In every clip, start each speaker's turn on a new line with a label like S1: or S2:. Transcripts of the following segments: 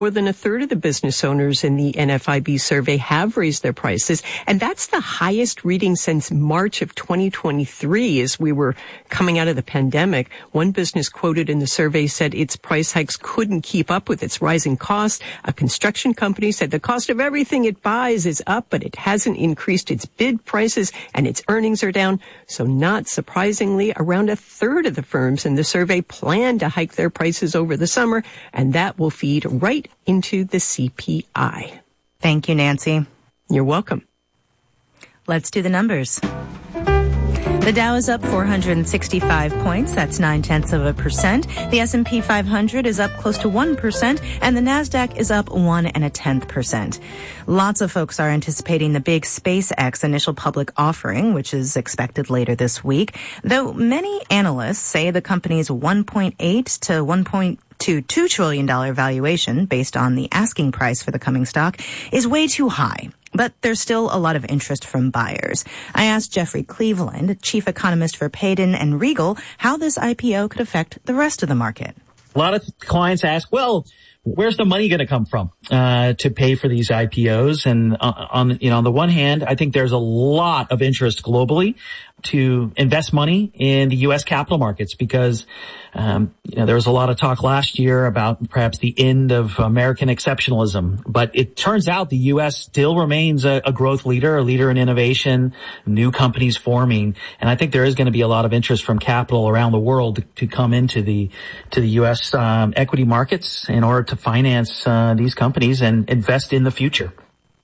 S1: More than a third of the business owners in the NFIB survey have raised their prices, and that's the highest reading since March of 2023 as we were coming out of the pandemic. One business quoted in the survey said its price hikes couldn't keep up with its rising costs. A construction company said the cost of everything it buys is up, but it hasn't increased its bid prices and its earnings are down. So not surprisingly, around a third of the firms in the survey plan to hike their prices over the summer, and that will feed right into the CPI.
S2: Thank you, Nancy.
S1: You're welcome.
S2: Let's do the numbers. The Dow is up 465 points. That's 0.9%. The S&P 500 is up close to 1%, and the Nasdaq is up 1.1%. Lots of folks are anticipating the big SpaceX initial public offering, which is expected later this week. Though many analysts say the company's $1.8 to $2 trillion valuation, based on the asking price for the coming stock, is way too high. But there's still a lot of interest from buyers. I asked Jeffrey Cleveland, chief economist for Payden and Regal, how this IPO could affect the rest of the market.
S3: A lot of clients ask, well, where's the money going to come from to pay for these IPOs? And on the one hand, I think there's a lot of interest globally to invest money in the U.S. capital markets because, there was a lot of talk last year about perhaps the end of American exceptionalism. But it turns out the U.S. still remains a growth leader, a leader in innovation, new companies forming. And I think there is going to be a lot of interest from capital around the world to come into the U.S. Equity markets in order to finance these companies and invest in the future.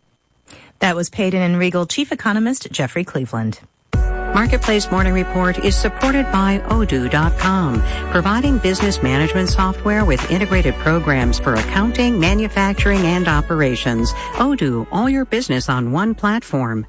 S2: That was Payden and Regal chief economist Jeffrey Cleveland.
S4: Marketplace Morning Report is supported by Odoo.com, providing business management software with integrated programs for accounting, manufacturing, and operations. Odoo, all your business on one platform.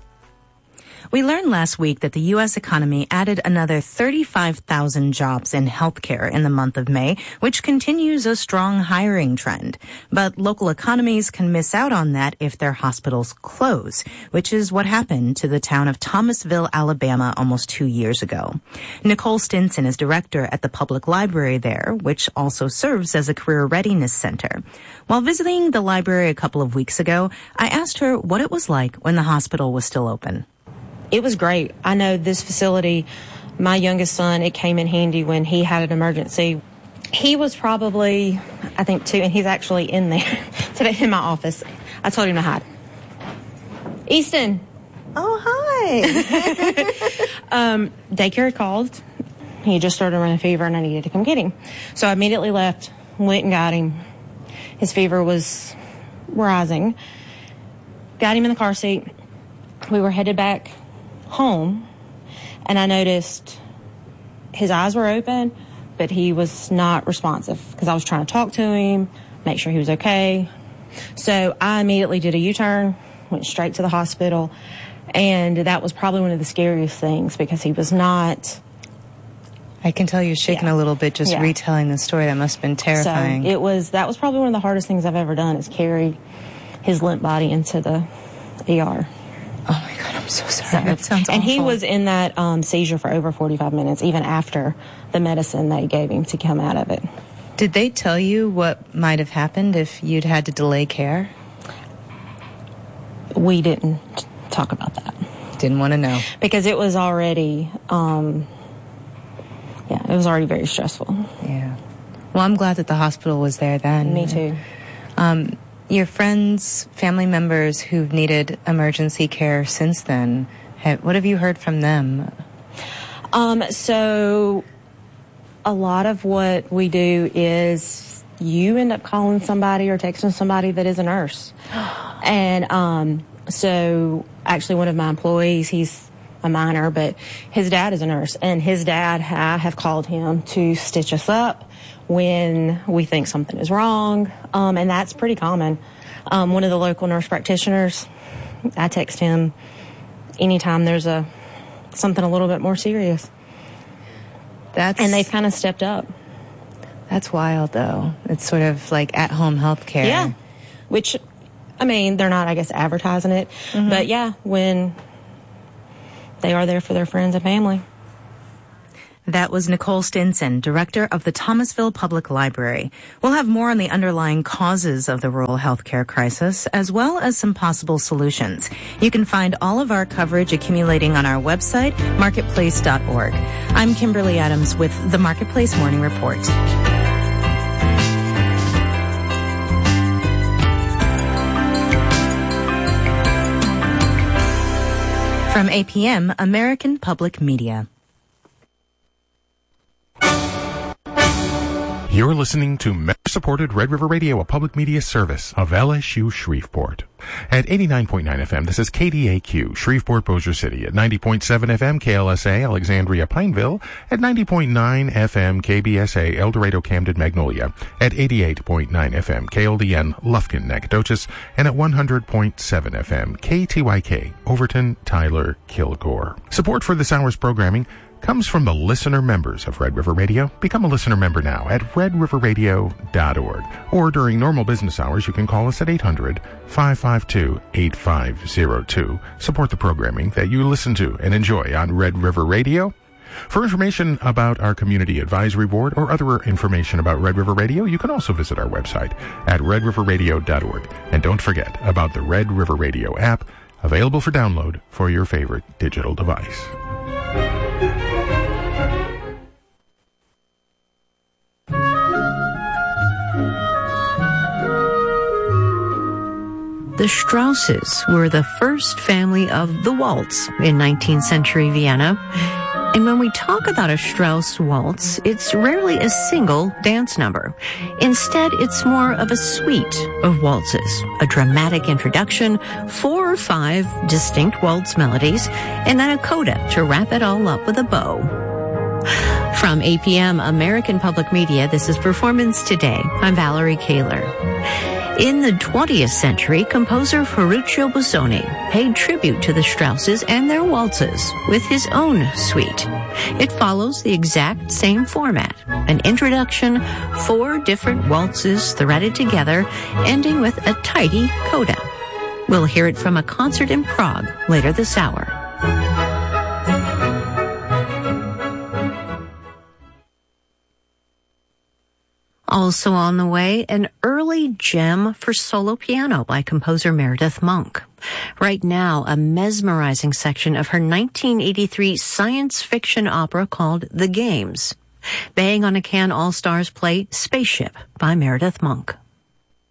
S2: We learned last week that the U.S. economy added another 35,000 jobs in healthcare in the month of May, which continues a strong hiring trend. But local economies can miss out on that if their hospitals close, which is what happened to the town of Thomasville, Alabama, almost 2 years ago. Nicole Stinson is director at the public library there, which also serves as a career readiness center. While visiting the library a couple of weeks ago, I asked her what it was like when the hospital was still open.
S5: It was great. I know this facility, my youngest son, it came in handy when he had an emergency. He was probably, I think, 2, and he's actually in there today in my office. I told him to hide. Easton.
S6: Oh, hi.
S5: Daycare called. He just started running a fever, and I needed to come get him. So I immediately left, went and got him. His fever was rising. Got him in the car seat. We were headed back home, and I noticed his eyes were open, but he was not responsive because I was trying to talk to him, make sure he was okay. So I immediately did a U-turn, went straight to the hospital, and that was probably one of the scariest things because he was not...
S2: I can tell you're shaking a little bit just retelling the story. That must have been terrifying.
S5: So that was probably one of the hardest things I've ever done is carry his limp body into the ER.
S2: Oh my God, I'm so sorry. That sounds awful.
S5: And he was in that seizure for over 45 minutes, even after the medicine they gave him to come out of it.
S2: Did they tell you what might have happened if you'd had to delay care?
S5: We didn't talk about that.
S2: Didn't want to know.
S5: Because it was already, it was already very stressful.
S2: Yeah. Well, I'm glad that the hospital was there then.
S5: Me too.
S2: Your friends, family members who've needed emergency care since then, what have you heard from them?
S5: So a lot of what we do is you end up calling somebody or texting somebody that is a nurse. And so actually one of my employees, he's a minor, but his dad is a nurse. And his dad, I have called him to stitch us up when we think something is wrong, and that's pretty common. One of the local nurse practitioners, I text him anytime there's something a little bit more serious. And they've kind of stepped up.
S2: That's wild, though. It's sort of like at-home health care.
S5: Yeah, which, I mean, they're not, I guess, advertising it, but yeah, when they are there for their friends and family.
S2: That was Nicole Stinson, director of the Thomasville Public Library. We'll have more on the underlying causes of the rural healthcare crisis, as well as some possible solutions. You can find all of our coverage accumulating on our website, marketplace.org. I'm Kimberly Adams with the Marketplace Morning Report. From APM, American Public Media.
S6: You're listening to member-supported Red River Radio, a public media service of LSU Shreveport. At 89.9 FM, this is KDAQ, Shreveport, Bossier City. At 90.7 FM, KLSA, Alexandria, Pineville. At 90.9 FM, KBSA, El Dorado, Camden, Magnolia. At 88.9 FM, KLDN, Lufkin, Nacogdoches. And at 100.7 FM, KTYK, Overton, Tyler, Kilgore. Support for this hour's programming comes from the listener members of Red River Radio. Become a listener member now at redriverradio.org. Or during normal business hours, you can call us at 800-552-8502. Support the programming that you listen to and enjoy on Red River Radio. For information about our Community Advisory Board or other information about Red River Radio, you can also visit our website at redriverradio.org. And don't forget about the Red River Radio app, available for download for your favorite digital device.
S4: The Strausses were the first family of the waltz in 19th century Vienna. And when we talk about a Strauss waltz, it's rarely a single dance number. Instead, it's more of a suite of waltzes, a dramatic introduction, 4 or 5 distinct waltz melodies, and then a coda to wrap it all up with a bow. From APM American Public Media, this is Performance Today. I'm Valerie Kaler. In the 20th century, composer Ferruccio Busoni paid tribute to the Strausses and their waltzes with his own suite. It follows the exact same format, an introduction, 4 different waltzes threaded together, ending with a tidy coda. We'll hear it from a concert in Prague later this hour. Also on the way, an early gem for solo piano by composer Meredith Monk. Right now, a mesmerizing section of her 1983 science fiction opera called The Games. Bang on a Can All-Stars play Spaceship by Meredith Monk.